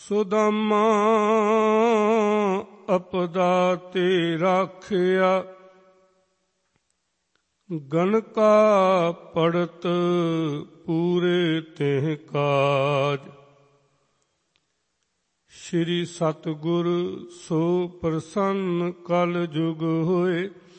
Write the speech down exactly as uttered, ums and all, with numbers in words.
ਸੁਦਾਮਾ ਅਪਦਾ ਤੇ ਰਾਖਿਆ, ਗਨਕਾ ਪੜਤ ਪੂਰੇ ਤਿਹ ਕਾਜ। ਸ਼੍ਰੀ ਸਤਿਗੁਰ ਸੋ ਪ੍ਰਸੰਨ ਕਲ ਜੁਗ ਹੋਏ,